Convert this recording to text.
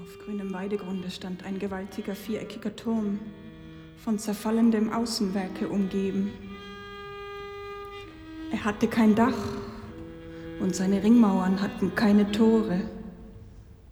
Auf grünem Weidegrunde stand ein gewaltiger viereckiger Turm, von zerfallendem Außenwerke umgeben. Er hatte kein Dach und seine Ringmauern hatten keine Tore.